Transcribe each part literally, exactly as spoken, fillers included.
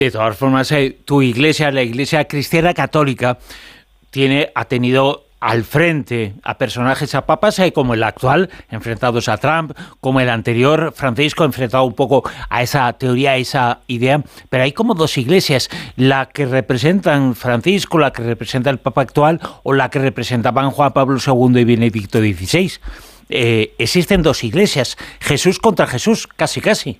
De todas formas, eh, tu iglesia, la Iglesia Cristiana Católica, tiene, ha tenido al frente a personajes, a papas, eh, como el actual, enfrentados a Trump, como el anterior, Francisco, enfrentado un poco a esa teoría, a esa idea. Pero hay como dos iglesias, la que representan Francisco, la que representa el Papa actual, o la que representaban Juan Pablo segundo y Benedicto dieciséis. Eh, existen dos iglesias, Jesús contra Jesús, casi casi.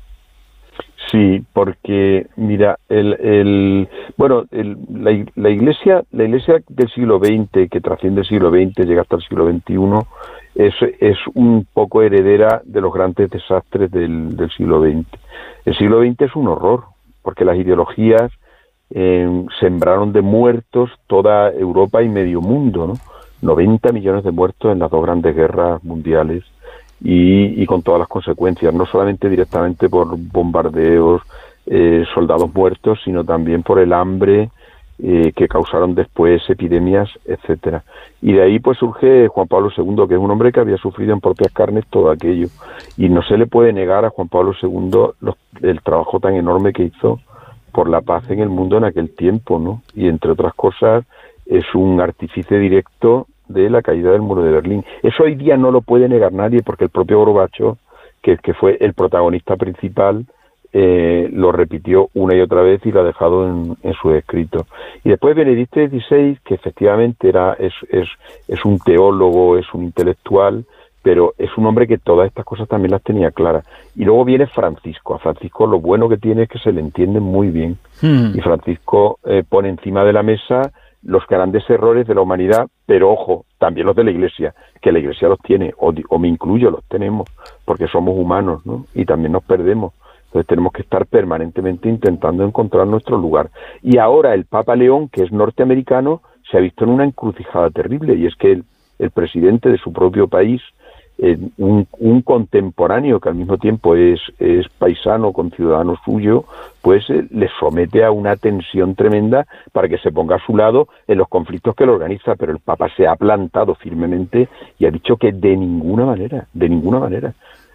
Sí, porque mira, el, el bueno, el, la, la iglesia, la iglesia del siglo veinte, que trasciende el siglo veinte, llega hasta el siglo veintiuno, es, es un poco heredera de los grandes desastres del, del siglo veinte. El siglo veinte es un horror, porque las ideologías eh, sembraron de muertos toda Europa y medio mundo, ¿no? noventa millones de muertos en las dos grandes guerras mundiales. Y, y con todas las consecuencias, no solamente directamente por bombardeos, eh, soldados muertos, sino también por el hambre eh, que causaron después epidemias, etcétera. Y de ahí pues surge Juan Pablo segundo, que es un hombre que había sufrido en propias carnes todo aquello. Y no se le puede negar a Juan Pablo segundo los, el trabajo tan enorme que hizo por la paz en el mundo en aquel tiempo, ¿no? Y entre otras cosas es un artífice directo de la caída del muro de Berlín. Eso hoy día no lo puede negar nadie, porque el propio Gorbachov, que, que fue el protagonista principal, eh, lo repitió una y otra vez y lo ha dejado en, en sus escritos. Y después Benedicto dieciséis, que efectivamente era es, es, es un teólogo, es un intelectual, pero es un hombre que todas estas cosas también las tenía claras. Y luego viene Francisco. A Francisco lo bueno que tiene es que se le entiende muy bien. Hmm. Y Francisco eh, pone encima de la mesa los grandes errores de la humanidad, pero ojo, también los de la Iglesia, que la Iglesia los tiene, o, o me incluyo, los tenemos, porque somos humanos, ¿no? Y también nos perdemos. Entonces tenemos que estar permanentemente intentando encontrar nuestro lugar. Y ahora el Papa León, que es norteamericano, se ha visto en una encrucijada terrible, y es que el, el presidente de su propio país, eh, un, un contemporáneo que al mismo tiempo es, es paisano con ciudadano suyo, pues eh, le somete a una tensión tremenda para que se ponga a su lado en los conflictos que lo organiza, pero el Papa se ha plantado firmemente y ha dicho que de ninguna manera, de ninguna manera.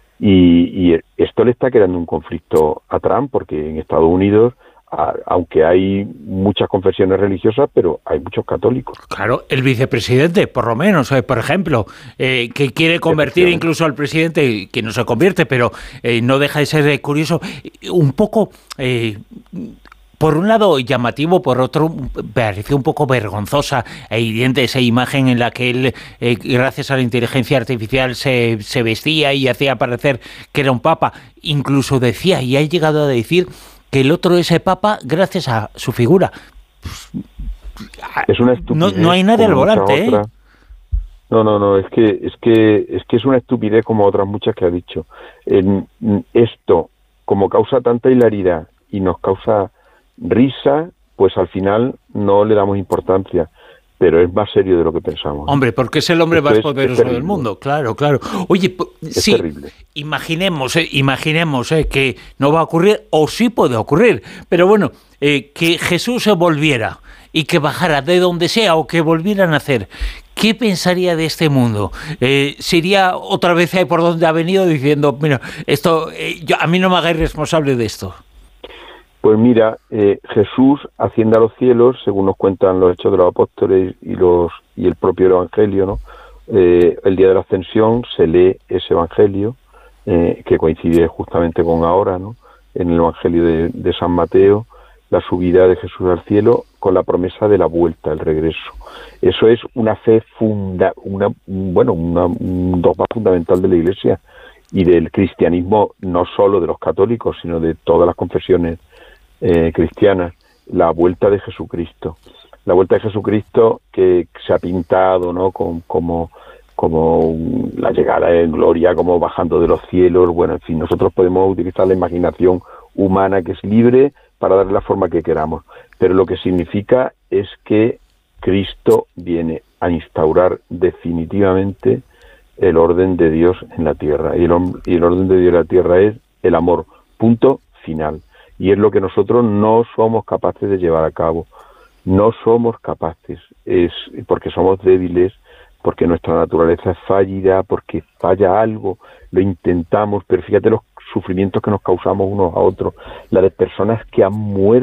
Y, y esto le está creando un conflicto a Trump, porque en Estados Unidos, a, aunque hay muchas confesiones religiosas, pero hay muchos católicos. Claro, el vicepresidente, por lo menos, eh, por ejemplo, eh, que quiere convertir incluso al presidente, que no se convierte, pero eh, no deja de ser eh, curioso, un poco... Eh, Por un lado llamativo, por otro pareció un poco vergonzosa e hiriente esa imagen en la que él, eh, gracias a la inteligencia artificial, se, se vestía y hacía parecer que era un papa. Incluso decía, y ha llegado a decir, que el otro es el papa gracias a su figura. Es una estupidez. No, no hay nadie al volante, ¿eh? No, no, no, es que, es que es que es una estupidez como otras muchas que ha dicho. En, esto, como causa tanta hilaridad y nos causa risa, pues al final no le damos importancia, pero es más serio de lo que pensamos. Hombre, porque es el hombre Esto más es, poderoso es del mundo, claro, claro. Oye, es sí, terrible. imaginemos, eh, imaginemos eh, que no va a ocurrir, o sí puede ocurrir, pero bueno, eh, que Jesús se volviera y que bajara de donde sea o que volviera a nacer. ¿Qué pensaría de este mundo? Eh, ¿Se iría otra vez ahí por donde ha venido diciendo, mira, esto, eh, yo, a mí no me hagáis responsable de esto? Pues mira, eh, Jesús asciende a los cielos, según nos cuentan los Hechos de los Apóstoles y los y el propio Evangelio, ¿no? Eh, el día de la Ascensión se lee ese Evangelio, eh, que coincide justamente con ahora, ¿no? En el Evangelio de, de San Mateo, la subida de Jesús al cielo con la promesa de la vuelta, el regreso. Eso es una fe funda, una, bueno, una, un dogma fundamental de la Iglesia y del cristianismo, no solo de los católicos, sino de todas las confesiones Eh, cristianas, la vuelta de Jesucristo, la vuelta de Jesucristo que se ha pintado, ¿no? Con, como, como la llegada en gloria, como bajando de los cielos. Bueno, en fin, nosotros podemos utilizar la imaginación humana, que es libre, para darle la forma que queramos, pero lo que significa es que Cristo viene a instaurar definitivamente el orden de Dios en la tierra, y el, y el orden de Dios en la tierra es el amor, punto final. Y es lo que nosotros no somos capaces de llevar a cabo. No somos capaces, es porque somos débiles, porque nuestra naturaleza es fallida, porque falla algo, lo intentamos, pero fíjate los sufrimientos que nos causamos unos a otros, la de personas que han muerto